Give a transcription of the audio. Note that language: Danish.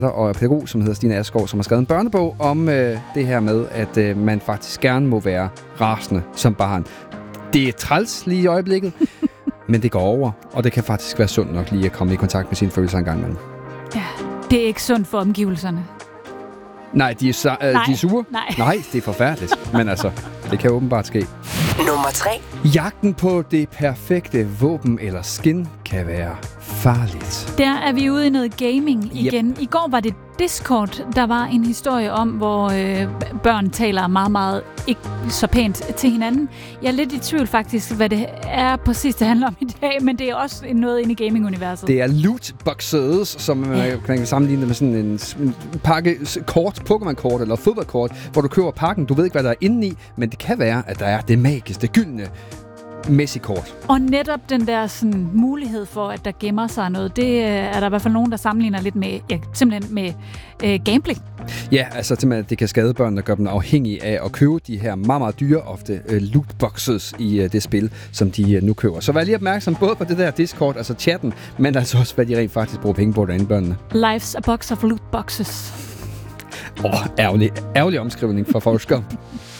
og pædagog, som hedder Stine Asgaard, som har skrevet en børnebog om det her med, at man faktisk gerne må være rasende som barn. Det er træls lige i øjeblikket, men det går over, og det kan faktisk være sundt nok lige at komme i kontakt med sine følelser en gang imellem. Ja, det er ikke sundt for omgivelserne. Nej, de er sure? Nej, det er forfærdeligt. Men altså, det kan åbenbart ske. Nummer 3. Jagten på det perfekte våben eller skin kan være farligt. Der er vi ude i noget gaming igen. Yep. I går var det Discord, der var en historie om, hvor børn taler meget, meget ikke så pænt til hinanden. Jeg er lidt i tvivl faktisk, hvad det er præcis, det handler om i dag, men det er også noget inde i gaming-universet. Det er lootboxes, som man kan sammenligne med sådan en pakke kort, Pokémon-kort eller fodboldkort, hvor du køber pakken. Du ved ikke, hvad der er inde i, men det kan være, at der er det magiske, det gyldne Messi-kort. Og netop den der sådan, mulighed for, at der gemmer sig noget, det er der i hvert fald nogen, der sammenligner lidt med, simpelthen med gambling. Ja, altså simpelthen, det kan skade børn, der gør dem afhængige af at købe de her meget, meget dyre, ofte lootboxes i det spil, som de nu køber. Så vær lige opmærksom både på det der Discord, altså chatten, men altså også, hvad de rent faktisk bruger penge på derinde, børnene. Life's a box of lootboxes. Ærgerlig omskrivning fra Forrest Gump.